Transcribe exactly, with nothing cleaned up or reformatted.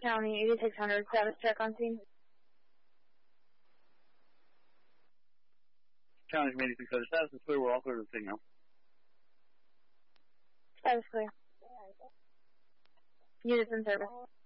County, eighty-six hundred, status check on scene. County from eighty-six hundred, status is clear, we're all clear to the signal. Status clear. Units in service.